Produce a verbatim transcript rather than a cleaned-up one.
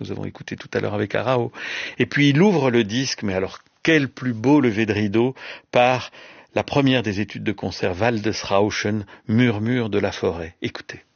nous avons écouté tout à l'heure avec Arao. Et puis il ouvre le disque, mais alors quel plus beau lever de rideau par la première des études de concert, Waldesrauschen, Murmure de la forêt. Écoutez.